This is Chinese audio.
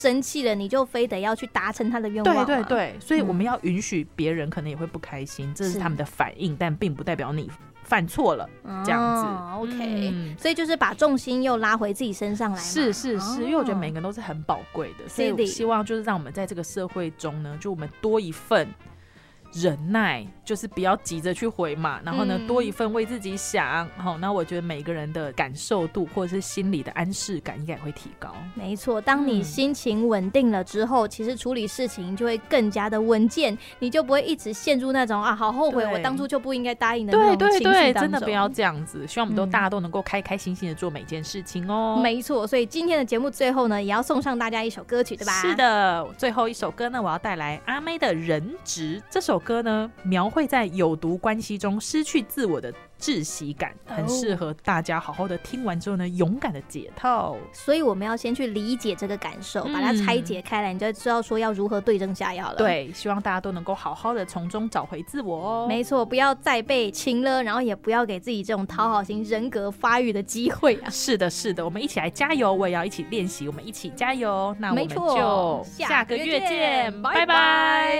生气了，你就非得要去达成他的愿望吗？ 对对对，所以我们要允许别人可能也会不开心，这是他们的反应，但并不代表你犯错了，这样子。 OK，所以就是把重心又拉回自己身上来嘛。 是，因为我觉得每个人都是很宝贵的，所以我希望就是让我们在这个社会中呢，就我们多一份忍耐，就是不要急着去回嘛，然后呢，多一份为自己想。那我觉得每个人的感受度或者是心理的安适感应该也会提高。 没错，当你心情稳定了之后，其实处理事情就会更加的稳健，你就不会一直陷入那种好后悔我当初就不应该答应的那种情绪当中。对， 真的不要这样子。希望我们大家都能够开开心心的做每件事情哦。 没错，所以今天的节目最后呢，也要送上大家一首歌曲，对吧？ 是的，最后一首歌呢，我要带来阿妹的《人质》。这首歌呢，描绘在有毒关系中失去自我的窒息感，很适合大家好好的听完之后呢，勇敢的解套。 所以我们要先去理解这个感受，把它拆解开来，你就知道说要如何对症下药了。 对，希望大家都能够好好的从中找回自我哦。 没错，不要再被情了，然后也不要给自己这种讨好型人格发育的机会啊。 是的，我们一起来加油，我也要一起练习，我们一起加油。那我们就下个月见，拜拜。